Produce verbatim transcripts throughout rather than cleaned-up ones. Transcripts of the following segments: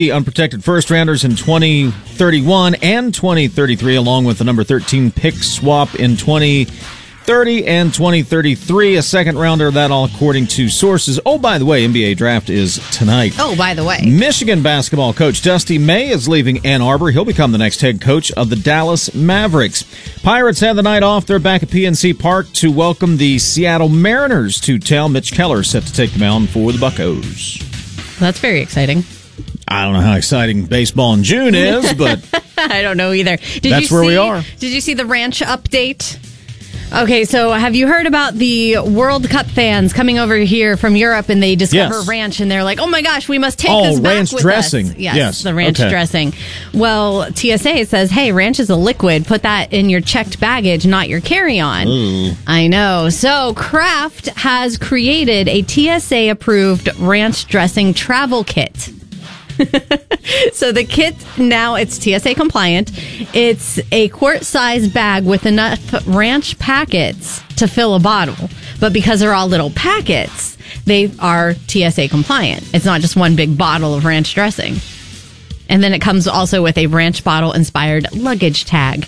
The unprotected first rounders in twenty thirty-one and twenty thirty-three, along with the number thirteen pick swap in twenty thirty and twenty thirty-three. A second rounder, that all according to sources. Oh, by the way, N B A draft is tonight. Oh, by the way. Michigan basketball coach Dusty May is leaving Ann Arbor. He'll become the next head coach of the Dallas Mavericks. Pirates had the night off. They're back at P N C Park to welcome the Seattle Mariners to town. Mitch Keller set to take the mound for the Buccos. That's very exciting. I don't know how exciting baseball in June is, but I don't know either. Did that's you where see, we are. Did you see the ranch update? Okay, so have you heard about the World Cup fans coming over here from Europe and they discover Yes. ranch and they're like, oh my gosh, we must take Oh, this back ranch with dressing. us. Yes, Yes, the ranch okay. dressing. Well, T S A says, hey, ranch is a liquid. Put that in your checked baggage, not your carry-on. Ooh. I know. So Kraft has created a T S A-approved ranch dressing travel kit. So the kit, now it's T S A compliant. It's a quart-sized bag with enough ranch packets to fill a bottle. But because they're all little packets, they are T S A compliant. It's not just one big bottle of ranch dressing. And then it comes also with a ranch bottle-inspired luggage tag.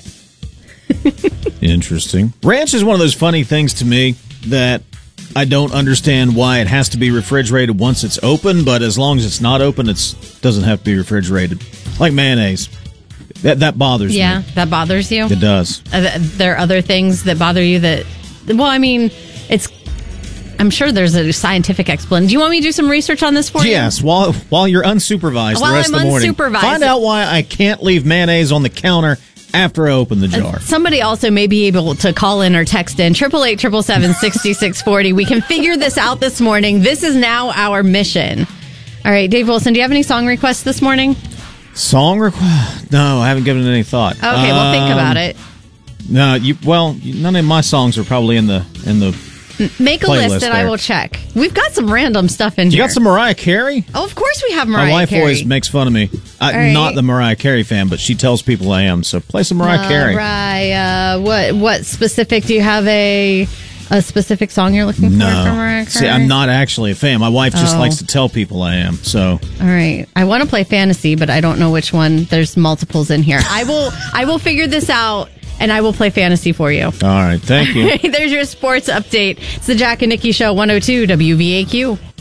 Interesting. Ranch is one of those funny things to me that I don't understand why it has to be refrigerated once it's open, but as long as it's not open, it doesn't have to be refrigerated. Like mayonnaise. That that bothers Yeah, me. that bothers you? It does. Are th- there other things that bother you that, well, I mean, it's, I'm sure there's a scientific explanation. Do you want me to do some research on this for you? Yes, while while you're unsupervised While the rest I'm of the morning. unsupervised. Find out why I can't leave mayonnaise on the counter after I open the jar. Somebody also may be able to call in or text in triple eight triple seven sixty six forty. We can figure this out this morning. This is now our mission. All right, Dave Wilson, do you have any song requests this morning? Song request? No, I haven't given it any thought. Okay, well, think Um, about it. No, you. Well, none of my songs are probably in the in the. Make a playlist list and I there. will check. We've got some random stuff in You here. got some Mariah Carey? Oh, of course we have Mariah My wife Carey. always makes fun of me. I'm right. not the Mariah Carey fan, but she tells people I am. So play some Mariah Carey. Mariah, what what specific? Do you have a a specific song you're looking for No, from Mariah Carey? see, I'm not actually a fan. My wife just Oh. likes to tell people I am. So All right, I want to play fantasy, but I don't know which one. There's multiples in here. I will I will figure this out. And I will play fantasy for you. all right, thank you. There's your sports update. It's the Jack and Nikki Show, one oh two W V A Q.